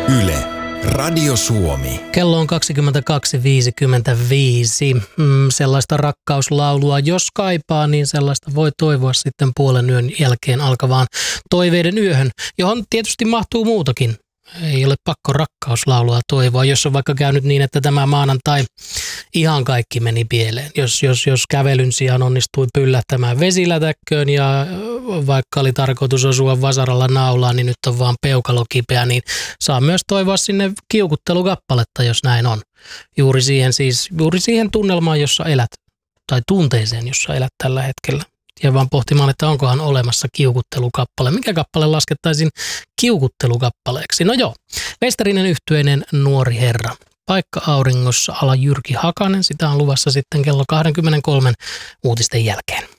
Yle, Radio Suomi. Kello on 22.55. Sellaista rakkauslaulua, jos kaipaa, niin sellaista voi toivoa sitten puolen yön jälkeen alkavaan toiveiden yöhön, johon tietysti mahtuu muutakin. Ei ole pakko rakkauslaulua toivoa, jos on vaikka käynyt niin, että tämä maanantai ihan kaikki meni pieleen. Jos kävelyn sijaan onnistui pyllähtämään vesilätäkköön ja vaikka oli tarkoitus osua vasaralla naulaan, niin nyt on vaan peukalo kipeä, niin saa myös toivoa sinne kiukuttelukappaletta, jos näin on. Juuri siihen tunnelmaan, jossa elät, tai tunteeseen, jossa elät tällä hetkellä. Ja vaan pohtimaan, että onkohan olemassa kiukuttelukappale. Mikä kappale laskettaisiin kiukuttelukappaleeksi? No joo, Vesterinen yhtyeinen Nuori herra. Paikka auringossa ala Jyrki Hakanen. Sitä on luvassa sitten kello 23 uutisten jälkeen.